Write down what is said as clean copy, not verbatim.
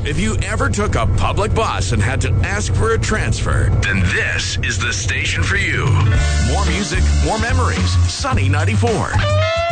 If you ever took a public bus and had to ask for a transfer, then this is the station for you. More music, more memories. Sunny 94.